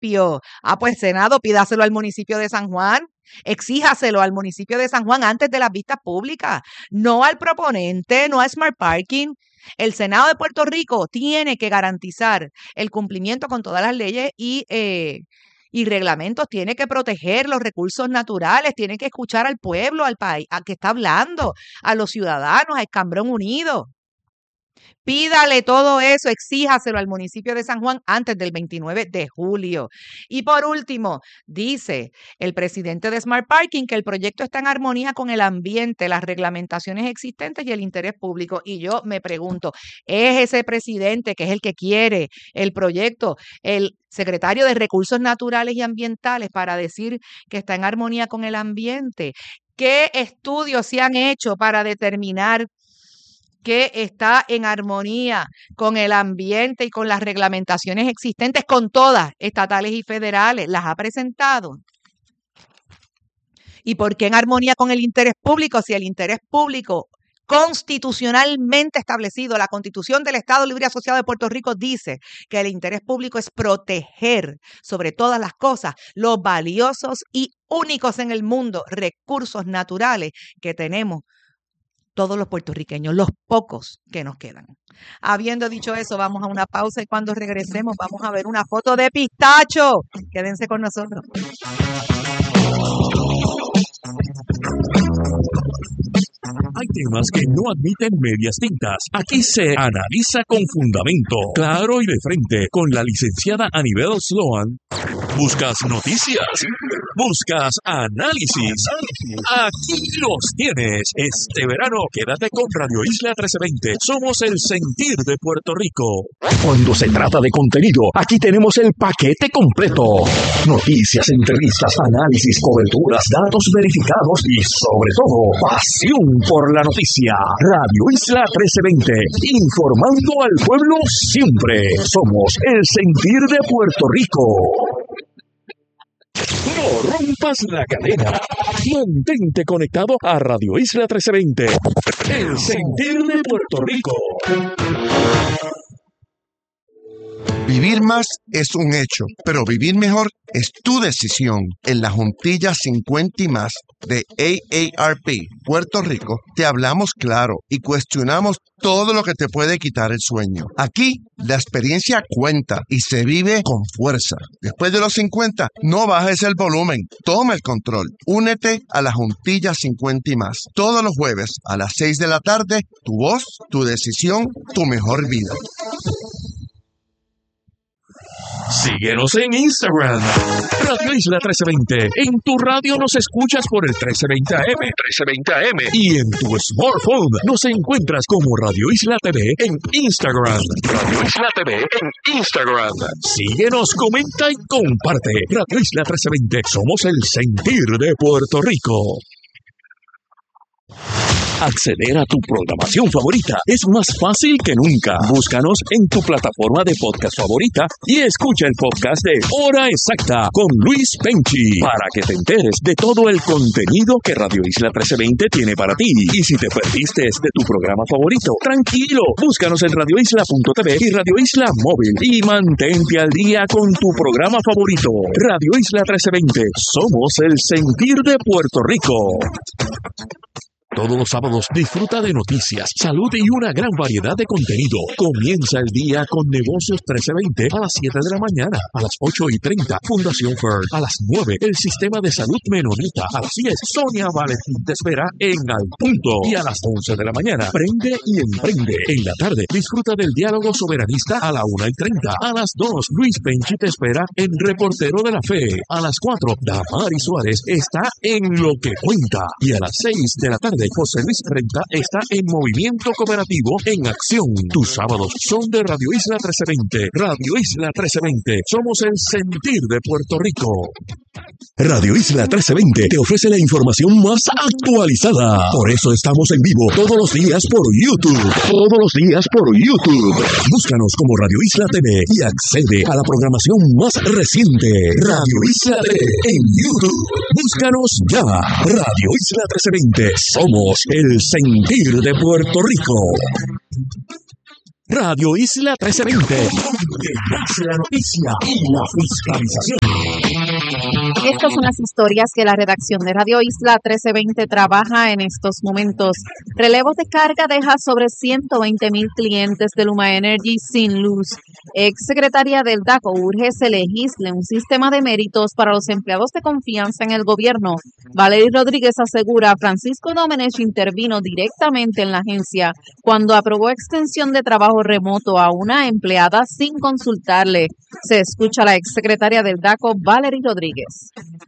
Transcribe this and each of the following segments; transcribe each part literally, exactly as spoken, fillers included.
municipio. Ah, pues Senado, pídaselo al municipio de San Juan. Exíjaselo al municipio de San Juan antes de las vistas públicas. No al proponente, no a Smart Parking. El Senado de Puerto Rico tiene que garantizar el cumplimiento con todas las leyes y, eh, y reglamentos, tiene que proteger los recursos naturales, tiene que escuchar al pueblo, al país, al que está hablando, a los ciudadanos, a Escambrón Unido. Pídale todo eso, exíjaselo al municipio de San Juan antes del veintinueve de julio. Y por último, dice el presidente de Smart Parking que el proyecto está en armonía con el ambiente, las reglamentaciones existentes y el interés público. Y yo me pregunto, ¿es ese presidente que es el que quiere el proyecto, el secretario de Recursos Naturales y Ambientales, para decir que está en armonía con el ambiente? ¿Qué estudios se han hecho para determinar que está en armonía con el ambiente y con las reglamentaciones existentes, con todas, estatales y federales? ¿Las ha presentado? ¿Y por qué en armonía con el interés público? Si el interés público constitucionalmente establecido, la Constitución del Estado Libre Asociado de Puerto Rico dice que el interés público es proteger sobre todas las cosas los valiosos y únicos en el mundo recursos naturales que tenemos todos los puertorriqueños, los pocos que nos quedan. Habiendo dicho eso, vamos a una pausa y cuando regresemos vamos a ver una foto de Pistacho. Quédense con nosotros. Hay temas que no admiten medias tintas. Aquí se analiza con fundamento, claro y de frente, con la licenciada Anibel Sloan. ¿Buscas noticias? ¿Buscas análisis? Aquí los tienes. Este verano quédate con Radio Isla trece veinte. Somos el sentir de Puerto Rico. Cuando se trata de contenido, aquí tenemos el paquete completo. Noticias, entrevistas, análisis, coberturas, datos verificados y sobre todo, pasión por la noticia. Radio Isla trece veinte, informando al pueblo siempre. Somos el sentir de Puerto Rico. No rompas la cadena. Mantente conectado a Radio Isla trece veinte, el sentir de Puerto Rico. Vivir más es un hecho, pero vivir mejor es tu decisión. En la Juntilla cincuenta y más de A A R P Puerto Rico te hablamos claro y cuestionamos todo lo que te puede quitar el sueño. Aquí la experiencia cuenta y se vive con fuerza. Después de los cincuenta, no bajes el volumen, toma el control. Únete a la Juntilla cincuenta y más. Todos los jueves a las seis de la tarde, tu voz, tu decisión, tu mejor vida. Síguenos en Instagram, Radio Isla trece veinte. En tu radio nos escuchas por el trece veinte A M, trece veinte A M. Y en tu smartphone nos encuentras como Radio Isla T V en Instagram. Radio Isla T V en Instagram. Síguenos, comenta y comparte. Radio Isla trece veinte. Somos el sentir de Puerto Rico. Acceder a tu programación favorita es más fácil que nunca. Búscanos en tu plataforma de podcast favorita y escucha el podcast de Hora Exacta con Luis Penchi para que te enteres de todo el contenido que Radio Isla trece veinte tiene para ti. Y si te perdiste de tu programa favorito, tranquilo, búscanos en radio isla punto t v y Radio Isla Móvil y mantente al día con tu programa favorito. Radio Isla trece veinte, somos el sentir de Puerto Rico. Todos los sábados disfruta de noticias, salud y una gran variedad de contenido. Comienza el día con Negocios trece veinte a las siete de la mañana. A las ocho y treinta, Fundación Fern. A las nueve, el Sistema de Salud Menonita. A las diez, Sonia Valentín te espera en Al Punto. Y a las once de la mañana, Prende y Emprende. En la tarde, disfruta del Diálogo Soberanista a la una y treinta. A las dos, Luis Penchi te espera en Reportero de la Fe. A las cuatro, Damari Suárez está en Lo que Cuenta. Y a las seis de la tarde, José Luis Renta está en Movimiento Cooperativo en Acción. Tus sábados son de Radio Isla trece veinte. Radio Isla trece veinte. Somos el sentir de Puerto Rico. Radio Isla trece veinte te ofrece la información más actualizada. Por eso estamos en vivo todos los días por YouTube. Todos los días por YouTube. Búscanos como Radio Isla T V y accede a la programación más reciente. Radio Isla T V en YouTube. Búscanos ya. Radio Isla trece veinte. Somos el sentir de Puerto Rico. Radio Isla trece veinte. Donde más la noticia y la fiscalización. Estas son las historias que la redacción de Radio Isla trece veinte trabaja en estos momentos. Relevos de carga deja sobre ciento veinte mil clientes de Luma Energy sin luz. Ex secretaria del D A C O urge se legisle un sistema de méritos para los empleados de confianza en el gobierno. Valery Rodríguez asegura Francisco Domenech intervino directamente en la agencia cuando aprobó extensión de trabajo remoto a una empleada sin consultarle. Se escucha a la ex secretaria del D A C O, Valery Rodríguez.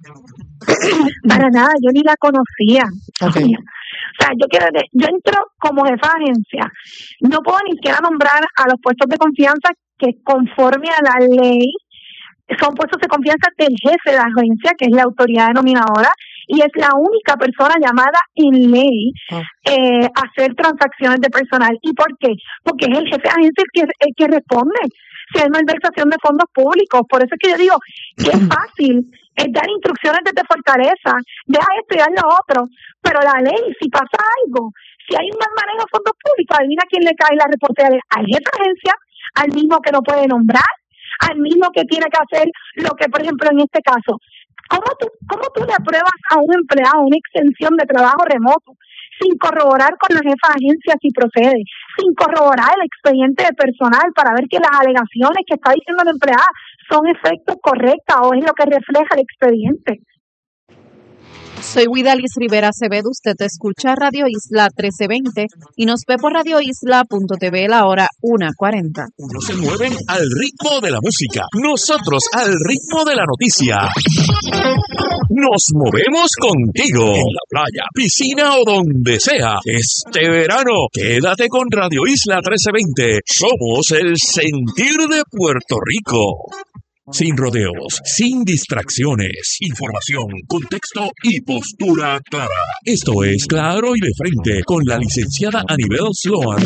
Para nada, yo ni la conocía. Okay. O sea, yo quiero decir, yo entro como jefa de agencia, no puedo ni siquiera nombrar a los puestos de confianza que conforme a la ley son puestos de confianza del jefe de la agencia, que es la autoridad denominadora, y es la única persona llamada en ley oh. eh, a hacer transacciones de personal. ¿Y por qué? Porque es el jefe de agencia el que, el que responde si hay malversación de fondos públicos. Por eso es que yo digo que es fácil es dar instrucciones desde Fortaleza, deja esto y haz lo otro, pero la ley, si pasa algo, si hay un mal manejo de fondos públicos, adivina quién le cae la responsabilidad al jefe de agencia, al mismo que no puede nombrar, al mismo que tiene que hacer lo que, por ejemplo, en este caso, ¿cómo tú, cómo tú le apruebas a un empleado una extensión de trabajo remoto sin corroborar con la jefa de agencia si procede, sin corroborar el expediente de personal para ver que las alegaciones que está diciendo la empleada son efectos correctas o es lo que refleja el expediente? Soy Widalis Rivera Acevedo, usted escucha Radio Isla trece veinte y nos ve por radio isla punto t v la hora una cuarenta. Unos se mueven al ritmo de la música, nosotros al ritmo de la noticia. Nos movemos contigo, en la playa, piscina o donde sea. Este verano, quédate con Radio Isla trece veinte. Somos el sentir de Puerto Rico. Sin rodeos, sin distracciones, información, contexto y postura clara. Esto es Claro y de Frente con la licenciada Anibel Sloan.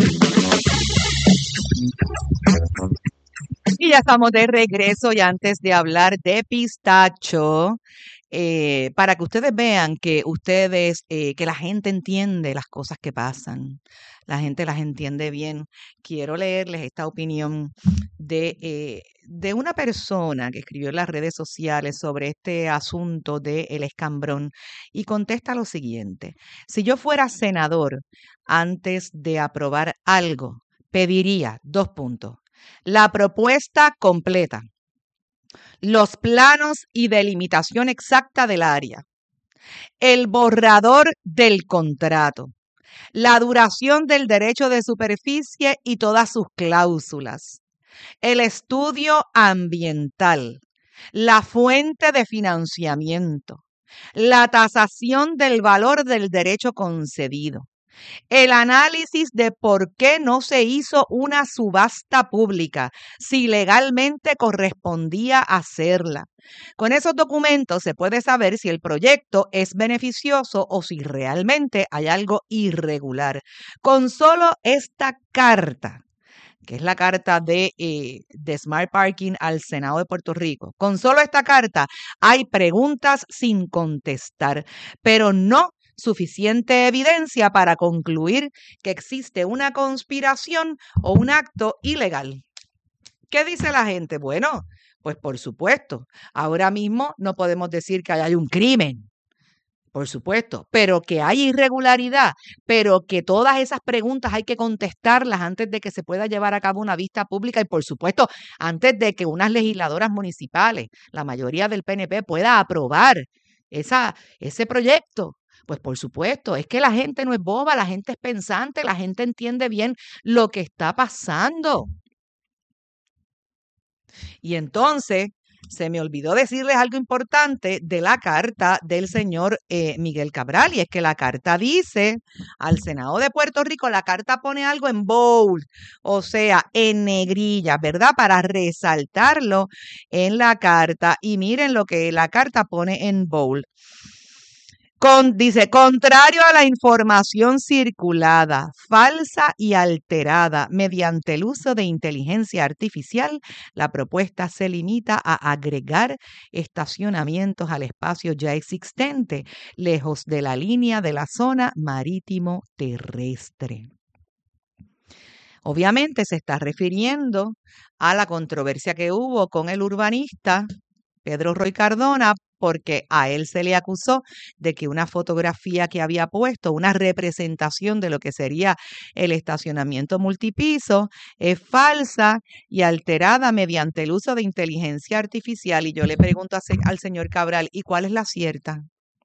Y ya estamos de regreso y antes de hablar de pistacho, eh, para que ustedes vean que ustedes, eh, que la gente entiende las cosas que pasan, la gente las entiende bien, quiero leerles esta opinión de, eh, de una persona que escribió en las redes sociales sobre este asunto del escambrón y contesta lo siguiente: si yo fuera senador, antes de aprobar algo, pediría dos puntos. La propuesta completa, los planos y delimitación exacta del área, el borrador del contrato, la duración del derecho de superficie y todas sus cláusulas, el estudio ambiental, la fuente de financiamiento, la tasación del valor del derecho concedido, el análisis de por qué no se hizo una subasta pública, si legalmente correspondía hacerla. Con esos documentos se puede saber si el proyecto es beneficioso o si realmente hay algo irregular. Con solo esta carta, que es la carta de, eh, de Smart Parking al Senado de Puerto Rico, con solo esta carta hay preguntas sin contestar, pero no suficiente evidencia para concluir que existe una conspiración o un acto ilegal. ¿Qué dice la gente? Bueno, pues por supuesto, ahora mismo no podemos decir que hay un crimen, por supuesto, pero que hay irregularidad, pero que todas esas preguntas hay que contestarlas antes de que se pueda llevar a cabo una vista pública y, por supuesto, antes de que unas legisladoras municipales, la mayoría del P N P, pueda aprobar esa, ese proyecto. Pues por supuesto, es que la gente no es boba, la gente es pensante, la gente entiende bien lo que está pasando. Y entonces, se me olvidó decirles algo importante de la carta del señor eh, Miguel Cabral, y es que la carta dice al Senado de Puerto Rico, la carta pone algo en bold, o sea, en negrilla, ¿verdad? Para resaltarlo en la carta. Y miren lo que la carta pone en bold. Con, dice, contrario a la información circulada, falsa y alterada mediante el uso de inteligencia artificial, la propuesta se limita a agregar estacionamientos al espacio ya existente, lejos de la línea de la zona marítimo terrestre. Obviamente se está refiriendo a la controversia que hubo con el urbanista Pedro Roy Cardona, porque a él se le acusó de que una fotografía que había puesto, una representación de lo que sería el estacionamiento multipiso, es falsa y alterada mediante el uso de inteligencia artificial. Y yo le pregunto a, al señor Cabral, ¿y cuál es la cierta?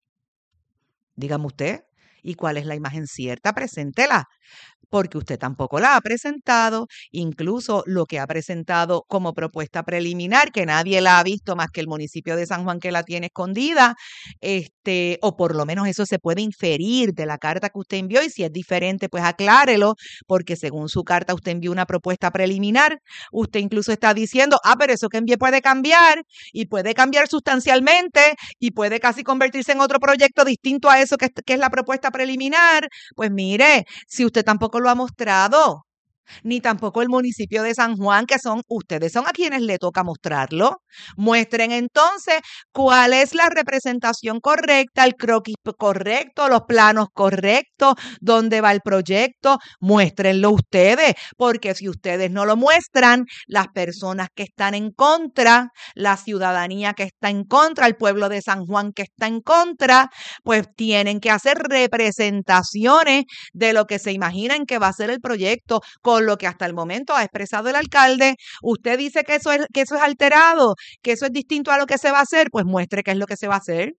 Dígame usted, ¿y cuál es la imagen cierta? Preséntela. Porque usted tampoco la ha presentado, incluso lo que ha presentado como propuesta preliminar, que nadie la ha visto más que el municipio de San Juan que la tiene escondida, este, o por lo menos eso se puede inferir de la carta que usted envió, y si es diferente, pues aclárelo, porque según su carta usted envió una propuesta preliminar, usted incluso está diciendo, ah, pero eso que envié puede cambiar, y puede cambiar sustancialmente, y puede casi convertirse en otro proyecto distinto a eso que, que es la propuesta preliminar. Pues mire, si usted tampoco lo ha mostrado, ni tampoco el municipio de San Juan, que son ustedes son a quienes le toca mostrarlo. Muestren entonces cuál es la representación correcta, el croquis correcto, los planos correctos, dónde va el proyecto. Muéstrenlo ustedes, porque si ustedes no lo muestran, las personas que están en contra, la ciudadanía que está en contra, el pueblo de San Juan que está en contra, pues tienen que hacer representaciones de lo que se imaginan que va a ser el proyecto, con lo que hasta el momento ha expresado el alcalde. Usted dice que eso es, que eso es alterado, que eso es distinto a lo que se va a hacer, pues muestre qué es lo que se va a hacer,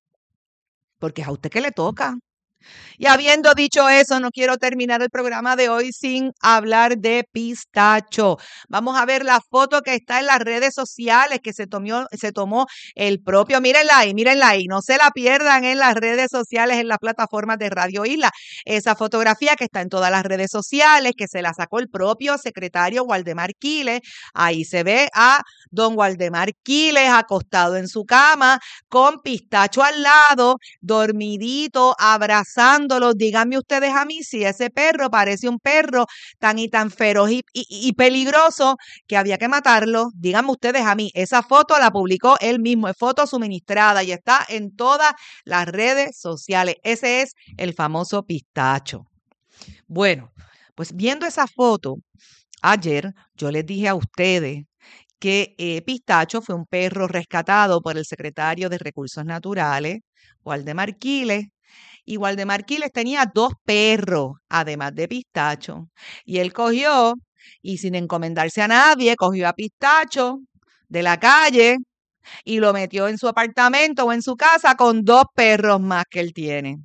porque es a usted que le toca. Y habiendo dicho eso, no quiero terminar el programa de hoy sin hablar de pistacho. Vamos a ver la foto que está en las redes sociales que se tomó, se tomó el propio, mírenla ahí, mírenla ahí, no se la pierdan en las redes sociales, en las plataformas de Radio Isla. Esa fotografía que está en todas las redes sociales, que se la sacó el propio secretario Waldemar Quiles. Ahí se ve a don Waldemar Quiles acostado en su cama, con Pistacho al lado, dormidito, abrazado. Díganme ustedes a mí si ese perro parece un perro tan y tan feroz y, y, y peligroso que había que matarlo. Díganme ustedes a mí, esa foto la publicó él mismo, es foto suministrada y está en todas las redes sociales. Ese es el famoso Pistacho. Bueno, pues viendo esa foto, ayer yo les dije a ustedes que eh, Pistacho fue un perro rescatado por el secretario de Recursos Naturales, Waldemar Quiles. Y Waldemar Quiles tenía dos perros, además de Pistacho. Y él cogió, y sin encomendarse a nadie, cogió a Pistacho de la calle y lo metió en su apartamento o en su casa con dos perros más que él tiene.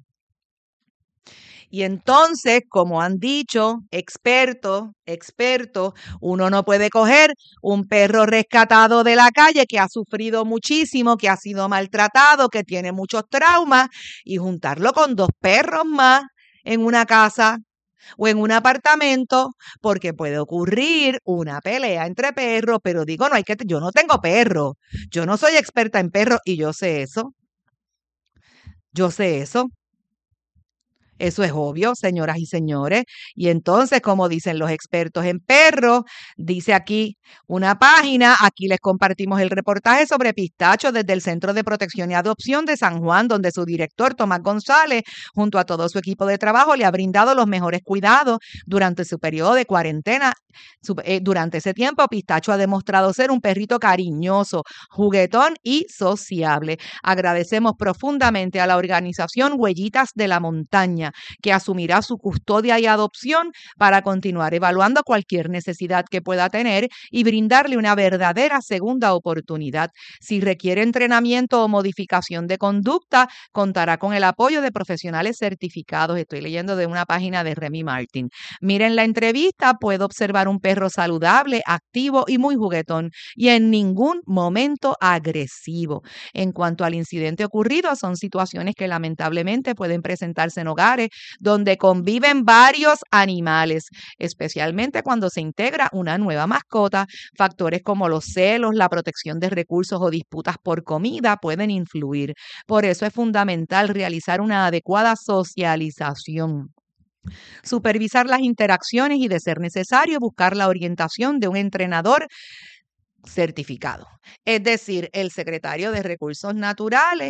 Y entonces, como han dicho expertos, expertos, uno no puede coger un perro rescatado de la calle que ha sufrido muchísimo, que ha sido maltratado, que tiene muchos traumas, y juntarlo con dos perros más en una casa o en un apartamento, porque puede ocurrir una pelea entre perros. Pero digo, no hay que, yo no tengo perro, yo no soy experta en perros y yo sé eso. Yo sé eso. Eso es obvio, señoras y señores. Y entonces, como dicen los expertos en perros, dice aquí una página, aquí les compartimos el reportaje sobre Pistacho desde el Centro de Protección y Adopción de San Juan, donde su director, Tomás González, junto a todo su equipo de trabajo, le ha brindado los mejores cuidados durante su periodo de cuarentena. Su, eh, durante ese tiempo, Pistacho ha demostrado ser un perrito cariñoso, juguetón y sociable. Agradecemos profundamente a la organización Huellitas de la Montaña, que asumirá su custodia y adopción para continuar evaluando cualquier necesidad que pueda tener y brindarle una verdadera segunda oportunidad. Si requiere entrenamiento o modificación de conducta, contará con el apoyo de profesionales certificados. Estoy leyendo de una página de Remy Martin. Miren la entrevista, puedo observar un perro saludable, activo y muy juguetón, y en ningún momento agresivo. En cuanto al incidente ocurrido, son situaciones que lamentablemente pueden presentarse en hogares donde conviven varios animales, especialmente cuando se integra una nueva mascota. Factores como los celos, la protección de recursos o disputas por comida pueden influir. Por eso es fundamental realizar una adecuada socialización, supervisar las interacciones y, de ser necesario, buscar la orientación de un entrenador certificado. Es decir, el secretario de Recursos Naturales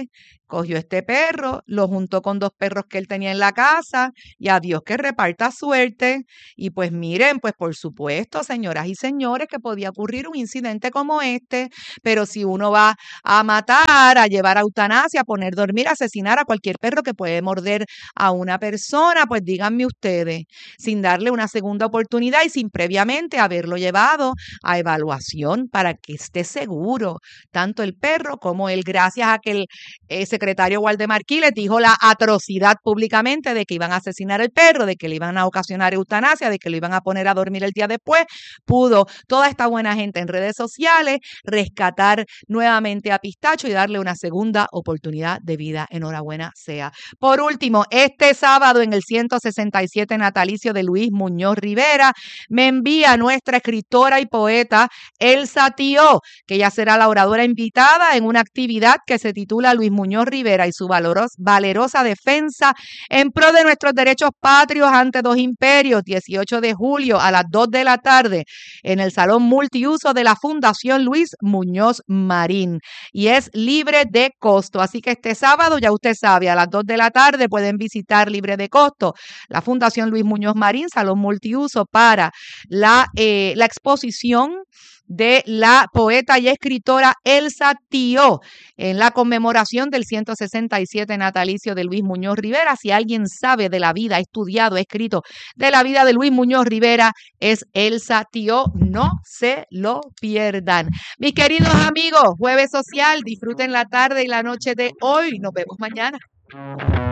cogió este perro, lo juntó con dos perros que él tenía en la casa y a Dios que reparta suerte. Y pues miren, pues por supuesto, señoras y señores, que podía ocurrir un incidente como este, pero si uno va a matar, a llevar a eutanasia, a poner dormir, a asesinar a cualquier perro que puede morder a una persona, pues díganme ustedes, sin darle una segunda oportunidad y sin previamente haberlo llevado a evaluación para que esté seguro, tanto el perro como él, gracias a que el eh, secretario Waldemar Quiles dijo la atrocidad públicamente de que iban a asesinar al perro, de que le iban a ocasionar eutanasia, de que lo iban a poner a dormir el día después, pudo toda esta buena gente en redes sociales rescatar nuevamente a Pistacho y darle una segunda oportunidad de vida. Enhorabuena sea. Por último, este sábado en el ciento sesenta y siete natalicio de Luis Muñoz Rivera, me envía nuestra escritora y poeta Elsa Tío, que ya será la oradora invitada en una actividad que se titula Luis Muñoz Rivera y su valoros, valerosa defensa en pro de nuestros derechos patrios ante dos imperios, dieciocho de julio a las dos de la tarde en el Salón Multiuso de la Fundación Luis Muñoz Marín, y es libre de costo, así que este sábado ya usted sabe, a las dos de la tarde pueden visitar libre de costo la Fundación Luis Muñoz Marín, Salón Multiuso, para la, eh, la exposición de la poeta y escritora Elsa Tío en la conmemoración del ciento sesenta y siete natalicio de Luis Muñoz Rivera. Si alguien sabe de la vida, ha estudiado, ha escrito de la vida de Luis Muñoz Rivera, es Elsa Tío. No se lo pierdan. Mis queridos amigos, Jueves Social, disfruten la tarde y la noche de hoy. Nos vemos mañana.